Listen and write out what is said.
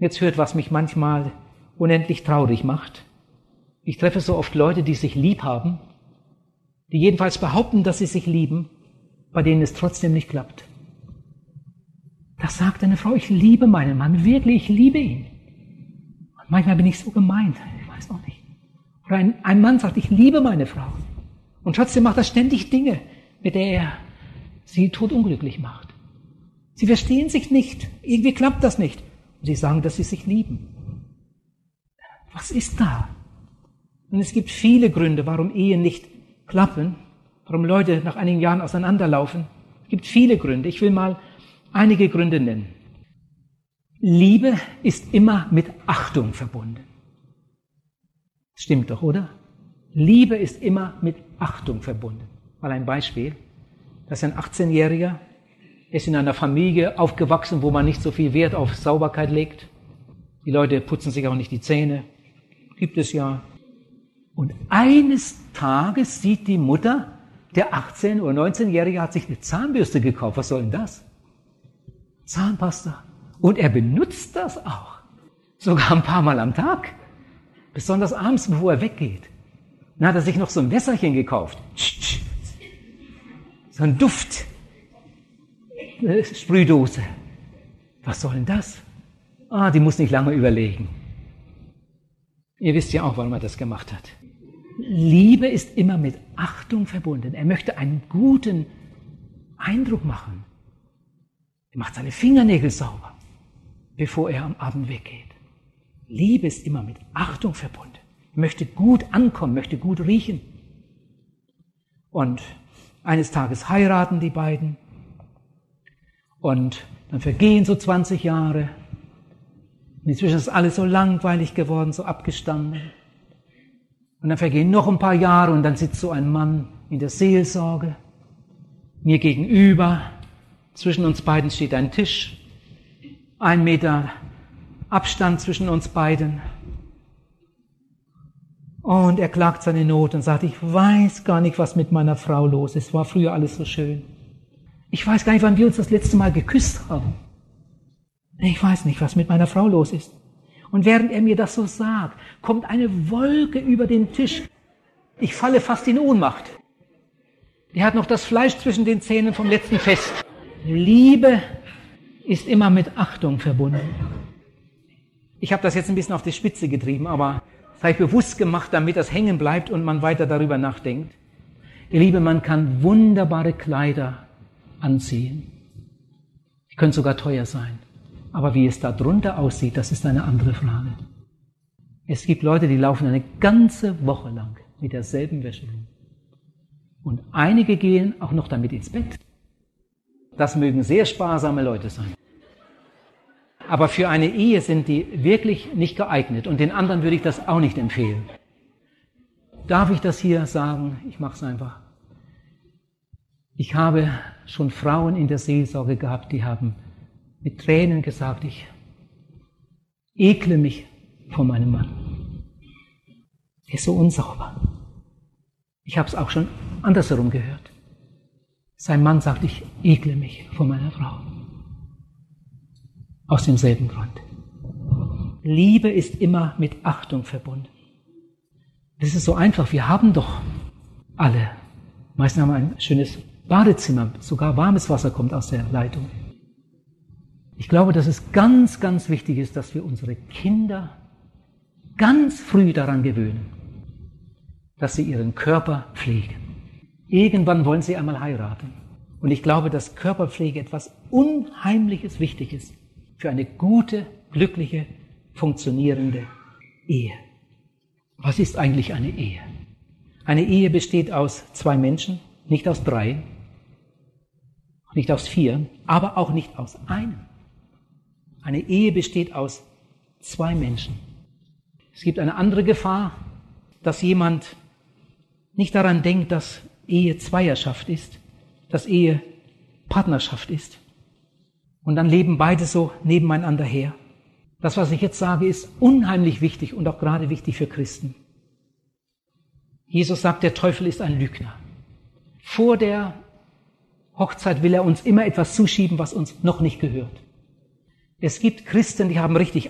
Jetzt hört, was mich manchmal unendlich traurig macht. Ich treffe so oft Leute, die sich lieb haben, die jedenfalls behaupten, dass sie sich lieben, bei denen es trotzdem nicht klappt. Das sagt eine Frau, ich liebe meinen Mann, wirklich, ich liebe ihn. Und manchmal bin ich so gemein, ich weiß auch nicht. Oder ein Mann sagt, ich liebe meine Frau. Und trotzdem macht er ständig Dinge, mit der er sie todunglücklich macht. Sie verstehen sich nicht, irgendwie klappt das nicht. Und sie sagen, dass sie sich lieben. Was ist da? Und es gibt viele Gründe, warum Ehen nicht klappen, warum Leute nach einigen Jahren auseinanderlaufen. Es gibt viele Gründe. Ich will mal einige Gründe nennen. Liebe ist immer mit Achtung verbunden. Stimmt doch, oder? Liebe ist immer mit Achtung verbunden. Mal ein Beispiel. Das ist ein 18-Jähriger, ist in einer Familie aufgewachsen, wo man nicht so viel Wert auf Sauberkeit legt. Die Leute putzen sich auch nicht die Zähne. Gibt es ja. Und eines Tages sieht die Mutter, der 18- oder 19-Jährige hat sich eine Zahnbürste gekauft. Was soll denn das? Zahnpasta. Und er benutzt das auch. Sogar ein paar Mal am Tag. Besonders abends, bevor er weggeht. Dann hat er sich noch so ein Wässerchen gekauft. So ein Duft. Sprühdose. Was soll denn das? Die muss nicht lange überlegen. Ihr wisst ja auch, warum er das gemacht hat. Liebe ist immer mit Achtung verbunden. Er möchte einen guten Eindruck machen. Er macht seine Fingernägel sauber, bevor er am Abend weggeht. Liebe ist immer mit Achtung verbunden. Er möchte gut ankommen, möchte gut riechen. Und eines Tages heiraten die beiden. Und dann vergehen so 20 Jahre. Und inzwischen ist alles so langweilig geworden, so abgestanden. Und dann vergehen noch ein paar Jahre und dann sitzt so ein Mann in der Seelsorge, mir gegenüber. Zwischen uns beiden steht ein Tisch, 1 Meter Abstand zwischen uns beiden. Und er klagt seine Not und sagt, ich weiß gar nicht, was mit meiner Frau los ist. War früher alles so schön. Ich weiß gar nicht, wann wir uns das letzte Mal geküsst haben. Ich weiß nicht, was mit meiner Frau los ist. Und während er mir das so sagt, kommt eine Wolke über den Tisch. Ich falle fast in Ohnmacht. Er hat noch das Fleisch zwischen den Zähnen vom letzten Fest. Liebe ist immer mit Achtung verbunden. Ich habe das jetzt ein bisschen auf die Spitze getrieben, aber das habe ich bewusst gemacht, damit das hängen bleibt und man weiter darüber nachdenkt. Ihr Liebe, man kann wunderbare Kleider anziehen. Die können sogar teuer sein. Aber wie es da drunter aussieht, das ist eine andere Frage. Es gibt Leute, die laufen eine ganze Woche lang mit derselben Wäsche rum. Und einige gehen auch noch damit ins Bett. Das mögen sehr sparsame Leute sein. Aber für eine Ehe sind die wirklich nicht geeignet. Und den anderen würde ich das auch nicht empfehlen. Darf ich das hier sagen? Ich mache es einfach. Ich habe schon Frauen in der Seelsorge gehabt, die haben mit Tränen gesagt, ich ekle mich vor meinem Mann. Er ist so unsauber. Ich habe es auch schon andersherum gehört. Sein Mann sagt, ich ekle mich vor meiner Frau. Aus demselben Grund. Liebe ist immer mit Achtung verbunden. Das ist so einfach. Wir haben doch alle, meistens haben wir ein schönes Badezimmer, sogar warmes Wasser kommt aus der Leitung. Ich glaube, dass es ganz, ganz wichtig ist, dass wir unsere Kinder ganz früh daran gewöhnen, dass sie ihren Körper pflegen. Irgendwann wollen sie einmal heiraten. Und ich glaube, dass Körperpflege etwas Unheimliches wichtig ist für eine gute, glückliche, funktionierende Ehe. Was ist eigentlich eine Ehe? Eine Ehe besteht aus 2 Menschen, nicht aus 3, nicht aus 4, aber auch nicht aus einem. Eine Ehe besteht aus 2 Menschen. Es gibt eine andere Gefahr, dass jemand nicht daran denkt, dass Ehe Zweierschaft ist, dass Ehe Partnerschaft ist. Und dann leben beide so nebeneinander her. Das, was ich jetzt sage, ist unheimlich wichtig und auch gerade wichtig für Christen. Jesus sagt, der Teufel ist ein Lügner. Vor der Hochzeit will er uns immer etwas zuschieben, was uns noch nicht gehört. Es gibt Christen, die haben richtig